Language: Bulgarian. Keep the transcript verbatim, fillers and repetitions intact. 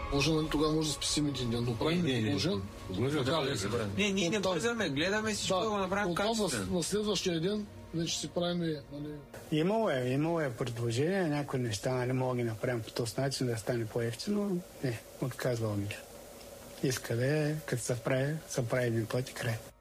Може, тогава може да спасим един ден, но правим предложен. Не, ние не бързаме, гледаме си, ще го направим качествено. На следващия ден вече си правим, нали... Имало е, имало е предложение, някои неща, нали, мога да ги направим по този начин, да стане по-ефтино. Не, отказвал ми. Иска да е, като се прави, се прави един път и край.